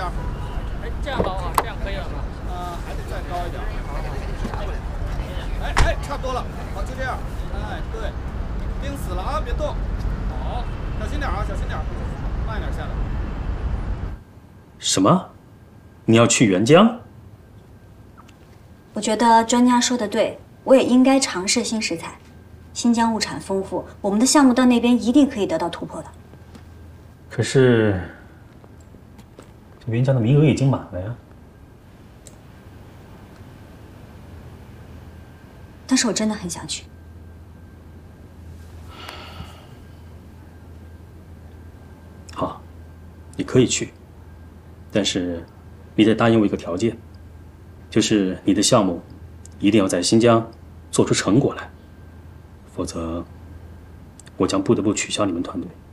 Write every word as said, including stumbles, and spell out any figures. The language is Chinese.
点。 哎，这样高啊，这样可以了吗？ 啊，还得再高一点。哎哎，差不多了，好，就这样。哎，对，钉死了啊，别动。好，小心点啊，小心点，慢点下来。 什么？你要去沅江？ 我觉得专家说的对，我也应该尝试新食材。新疆物产丰富，我们的项目到那边一定可以得到突破的。 可是，这沅江的名额已经满了呀。 但是我真的很想去。 好，你可以去，但是你得答应我一个条件，就是你的项目一定要在新疆做出成果来，否则我将不得不取消你们团队。